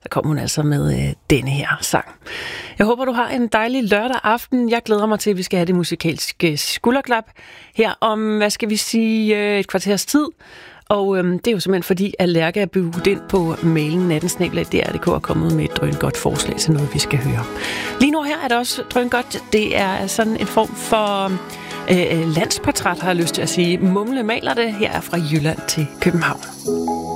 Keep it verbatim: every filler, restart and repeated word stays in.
der kom hun altså med øh, denne her sang. Jeg håber, du har en dejlig lørdag aften. Jeg glæder mig til, at vi skal have det musikalske skulderklap her om, hvad skal vi sige, øh, et kvarters tid. Og øhm, det er jo simpelthen fordi, at Lærke er budt ind på mailen nattensnabel punktum d r punktum d k og kommet med et drøngodt forslag til noget, vi skal høre. Lige nu her er det også drøngodt. Det er sådan en form for øh, landsportræt, har jeg lyst til at sige. Mumle maler det. Her er fra Jylland til København.